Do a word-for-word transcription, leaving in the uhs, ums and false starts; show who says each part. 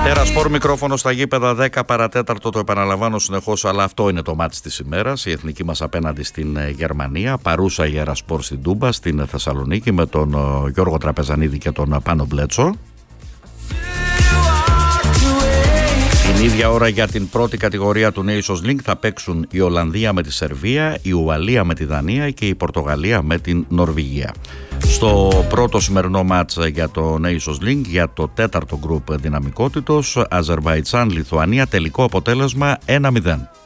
Speaker 1: Τέρα Σπορ, μικρόφωνο στα γήπεδα, δέκα παρατέταρτο, το επαναλαμβάνω συνεχώς, αλλά αυτό είναι το μάτς της ημέρας. Η εθνική μας απέναντι στην Γερμανία, παρούσα η Τέρα Σπορ στην Τούμπα, στην Θεσσαλονίκη, με τον Γιώργο Τραπεζανίδη και τον Πάνο Μπλέτσο. Την ίδια ώρα για την πρώτη κατηγορία του Nations League θα παίξουν η Ολλανδία με τη Σερβία, η Ουαλία με τη Δανία και η Πορτογαλία με την Νορβηγία. Στο πρώτο σημερινό μάτς για το Nations League, για το τέταρτο γκρουπ δυναμικότητος, Αζερβαϊτζάν-Λιθουανία, τελικό αποτέλεσμα ένα μηδέν.